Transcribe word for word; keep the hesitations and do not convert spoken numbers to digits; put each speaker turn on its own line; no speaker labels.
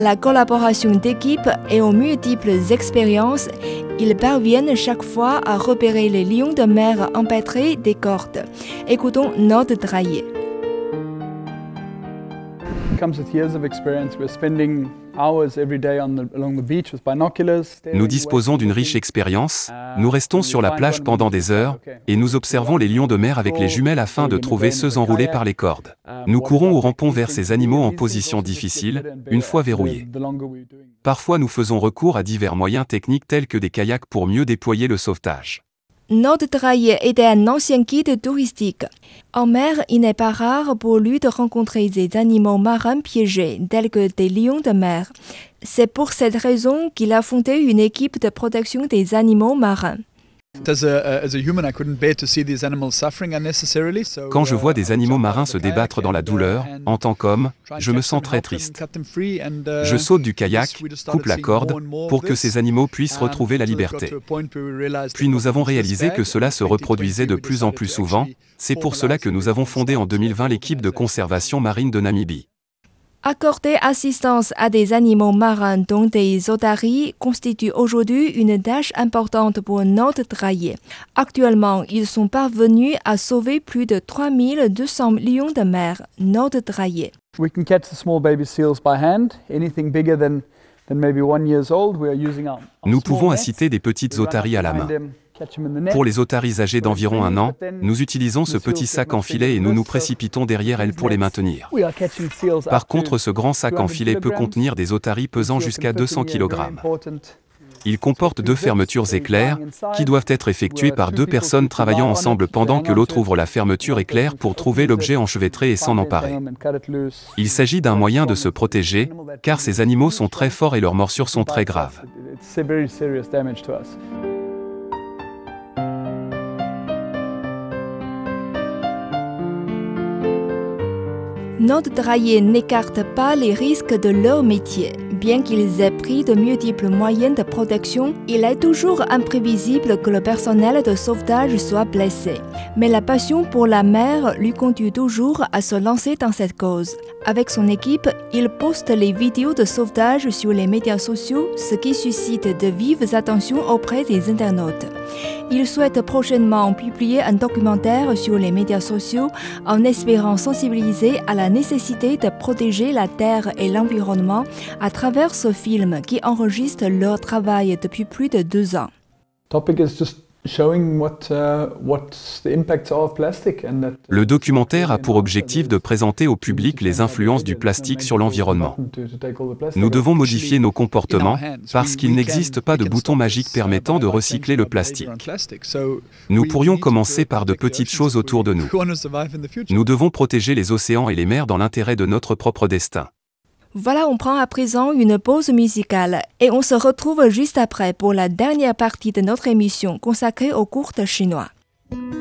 La collaboration d'équipe et aux multiples expériences, ils parviennent chaque fois à repérer les lions de mer empêtrés des cordes. Écoutons Nord Drahier.
Nous disposons d'une riche expérience, nous restons sur la plage pendant des heures, et nous observons les lions de mer avec les jumelles afin de trouver ceux enroulés par les cordes. Nous courons ou rampons vers ces animaux en position difficile, une fois verrouillés. Parfois nous faisons recours à divers moyens techniques tels que des kayaks pour mieux déployer le sauvetage.
Nord Drahier était un ancien guide touristique. En mer, il n'est pas rare pour lui de rencontrer des animaux marins piégés, tels que des lions de mer. C'est pour cette raison qu'il a fondé une équipe de protection des animaux marins.
Quand je vois des animaux marins se débattre dans la douleur, en tant qu'homme, je me sens très triste. Je saute du kayak, coupe la corde, pour que ces animaux puissent retrouver la liberté. Puis nous avons réalisé que cela se reproduisait de plus en plus souvent, c'est pour cela que nous avons fondé en deux mille vingt l'équipe de conservation marine de Namibie.
Accorder assistance à des animaux marins dont des otaries constitue aujourd'hui une tâche importante pour Nord Drahier. Actuellement, ils sont parvenus à sauver plus de trois mille deux cents lions de mer. Nord Drahier.
Nous pouvons inciter des petites otaries à la main. Pour les otaries âgées d'environ un an, nous utilisons ce petit sac en filet et nous nous précipitons derrière elles pour les maintenir. Par contre, ce grand sac en filet peut contenir des otaries pesant jusqu'à deux cents kilogrammes. Il comporte deux fermetures éclairs, qui doivent être effectuées par deux personnes travaillant ensemble pendant que l'autre ouvre la fermeture éclair pour trouver l'objet enchevêtré et s'en emparer. Il s'agit d'un moyen de se protéger, car ces animaux sont très forts et leurs morsures sont très graves.
Nord Drahier n'écarte pas les risques de leur métier. Bien qu'ils aient pris de multiples moyens de protection, il est toujours imprévisible que le personnel de sauvetage soit blessé. Mais la passion pour la mer lui conduit toujours à se lancer dans cette cause. Avec son équipe, il poste les vidéos de sauvetage sur les médias sociaux, ce qui suscite de vives attentions auprès des internautes. Il souhaite prochainement publier un documentaire sur les médias sociaux en espérant sensibiliser à la nécessité de protéger la terre et l'environnement à travers ce film qui enregistre leur travail depuis plus de deux ans.
Le documentaire a pour objectif de présenter au public les influences du plastique sur l'environnement. Nous devons modifier nos comportements parce qu'il n'existe pas de bouton magique permettant de recycler le plastique. Nous pourrions commencer par de petites choses autour de nous. Nous devons protéger les océans et les mers dans l'intérêt de notre propre destin.
Voilà, on prend à présent une pause musicale et on se retrouve juste après pour la dernière partie de notre émission consacrée aux cours chinois.